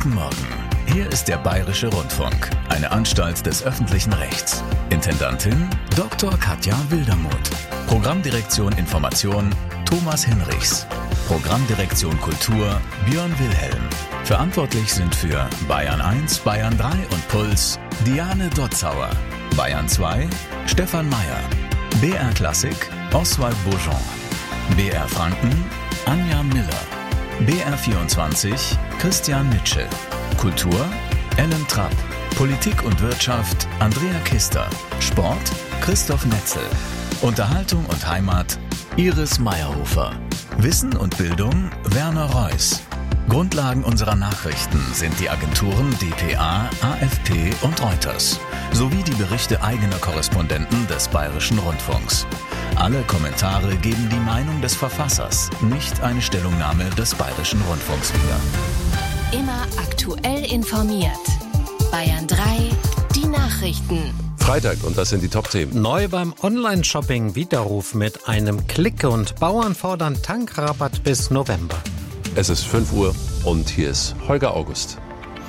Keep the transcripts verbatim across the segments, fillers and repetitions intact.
Guten Morgen. Hier ist der Bayerische Rundfunk, eine Anstalt des öffentlichen Rechts. Intendantin Doktor Katja Wildermuth. Programmdirektion Information Thomas Hinrichs. Programmdirektion Kultur Björn Wilhelm. Verantwortlich sind für Bayern eins, Bayern drei und Puls Diane Dotzauer. Bayern zwei Stefan Meyer. B R Klassik Oswald Bourgeon. B R Franken Anja Miller. B R vierundzwanzig Christian Nitsche. Kultur Ellen Trapp. Politik und Wirtschaft Andrea Kister. Sport Christoph Netzel. Unterhaltung und Heimat Iris Meyerhofer. Wissen und Bildung Werner Reuss. Grundlagen unserer Nachrichten sind die Agenturen D P A, A F P und Reuters sowie die Berichte eigener Korrespondenten des Bayerischen Rundfunks. Alle Kommentare geben die Meinung des Verfassers, nicht eine Stellungnahme des Bayerischen Rundfunks wieder. Immer aktuell informiert. Bayern drei, die Nachrichten. Freitag, und das sind die Top-Themen. Neu beim Online-Shopping Widerruf mit einem Klick und Bauern fordern Tankrabatt bis November. Es ist fünf Uhr und hier ist Holger August.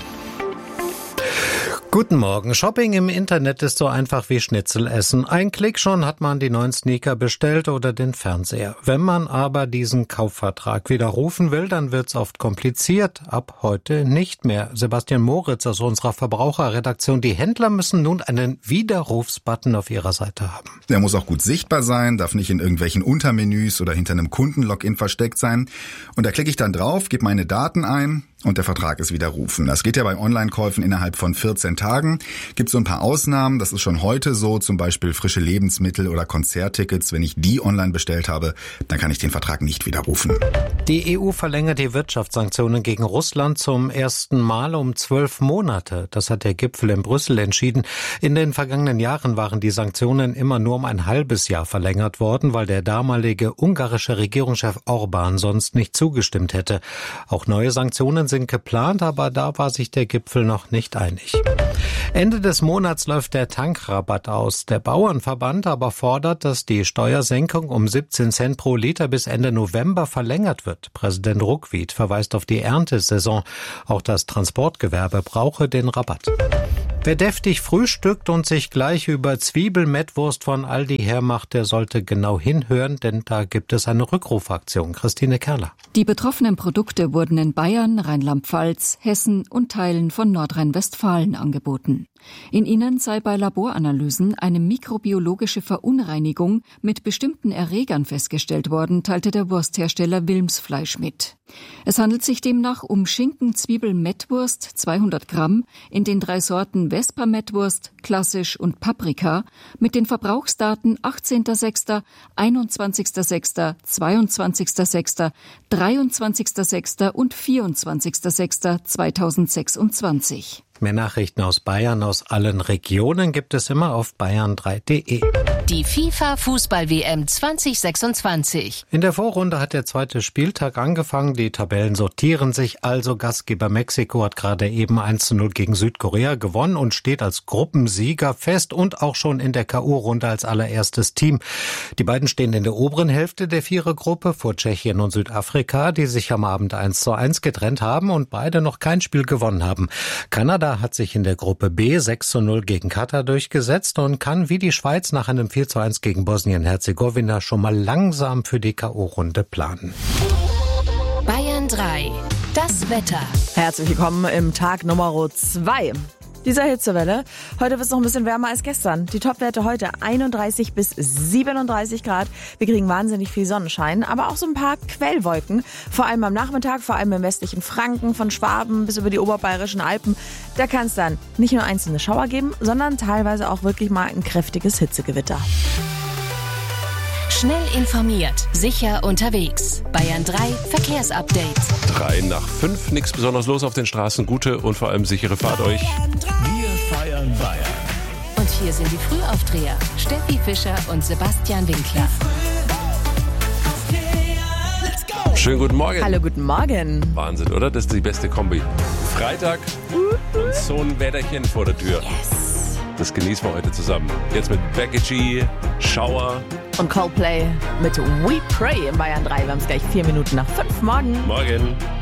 Guten Morgen. Shopping im Internet ist so einfach wie Schnitzel essen. Ein Klick schon hat man die neuen Sneaker bestellt oder den Fernseher. Wenn man aber diesen Kaufvertrag widerrufen will, dann wird's oft kompliziert. Ab heute nicht mehr. Sebastian Moritz aus unserer Verbraucherredaktion. Die Händler müssen nun einen Widerrufsbutton auf ihrer Seite haben. Der muss auch gut sichtbar sein, darf nicht in irgendwelchen Untermenüs oder hinter einem Kundenlogin versteckt sein. Und da klicke ich dann drauf, gebe meine Daten ein und der Vertrag ist widerrufen. Das geht ja bei Online-Käufen innerhalb von vierzehn Tagen. Gibt so ein paar Ausnahmen, das ist schon heute so, zum Beispiel frische Lebensmittel oder Konzerttickets. Wenn ich die online bestellt habe, dann kann ich den Vertrag nicht widerrufen. Die E U verlängert die Wirtschaftssanktionen gegen Russland zum ersten Mal um zwölf Monate. Das hat der Gipfel in Brüssel entschieden. In den vergangenen Jahren waren die Sanktionen immer nur um ein halbes Jahr verlängert worden, weil der damalige ungarische Regierungschef Orbán sonst nicht zugestimmt hätte. Auch neue Sanktionen sind geplant, aber da war sich der Gipfel noch nicht einig. Ende des Monats läuft der Tankrabatt aus. Der Bauernverband aber fordert, dass die Steuersenkung um siebzehn Cent pro Liter bis Ende November verlängert wird. Präsident Ruckwied verweist auf die Erntesaison. Auch das Transportgewerbe brauche den Rabatt. Wer deftig frühstückt und sich gleich über Zwiebelmettwurst von Aldi hermacht, der sollte genau hinhören, denn da gibt es eine Rückrufaktion. Christine Kerler. Die betroffenen Produkte wurden in Bayern, Rheinland-Pfalz, Hessen und Teilen von Nordrhein-Westfalen angeboten. In ihnen sei bei Laboranalysen eine mikrobiologische Verunreinigung mit bestimmten Erregern festgestellt worden, teilte der Wursthersteller Wilms-Fleisch mit. Es handelt sich demnach um Schinken-Zwiebel-Mettwurst, zweihundert Gramm, in den drei Sorten Vespa-Mettwurst, Klassisch und Paprika, mit den Verbrauchsdaten achtzehnter sechster, einundzwanzigster sechster, zweiundzwanzigster sechster, dreiundzwanzigster sechster und vierundzwanzigster sechster zweitausendsechsundzwanzig. Mehr Nachrichten aus Bayern aus allen Regionen gibt es immer auf bayern drei punkt de. Die FIFA-Fußball-W M zwanzig sechsundzwanzig. In der Vorrunde hat der zweite Spieltag angefangen. Die Tabellen sortieren sich also. Gastgeber Mexiko hat gerade eben eins zu null gegen Südkorea gewonnen und steht als Gruppensieger fest und auch schon in der K O-Runde als allererstes Team. Die beiden stehen in der oberen Hälfte der Vierergruppe vor Tschechien und Südafrika, die sich am Abend eins zu eins getrennt haben und beide noch kein Spiel gewonnen haben. Kanada hat sich in der Gruppe B sechs zu null gegen Katar durchgesetzt und kann wie die Schweiz nach einem vier zu eins gegen Bosnien-Herzegowina schon mal langsam für die K O-Runde planen. Bayern drei. Das Wetter. Herzlich willkommen im Tag Nummer zwei. Dieser Hitzewelle. Heute wird es noch ein bisschen wärmer als gestern. Die Topwerte heute einunddreißig bis siebenunddreißig Grad. Wir kriegen wahnsinnig viel Sonnenschein, aber auch so ein paar Quellwolken. Vor allem am Nachmittag, vor allem im westlichen Franken, von Schwaben bis über die oberbayerischen Alpen. Da kann es dann nicht nur einzelne Schauer geben, sondern teilweise auch wirklich mal ein kräftiges Hitzegewitter. Schnell informiert, sicher unterwegs. Bayern drei Verkehrsupdate. Drei nach fünf, nichts besonders los auf den Straßen. Gute und vor allem sichere Fahrt euch. Wir feiern Bayern. Und hier sind die Frühaufdreher. Steffi Fischer und Sebastian Winkler. Schönen guten Morgen. Hallo, guten Morgen. Wahnsinn, oder? Das ist die beste Kombi. Freitag und so ein Wetterchen vor der Tür. Yes. Das genießen wir heute zusammen. Jetzt mit Becky G, Schauer. Und Coldplay mit We Pray in Bayern drei. Wir haben es gleich vier Minuten nach fünf. Morgen. Morgen.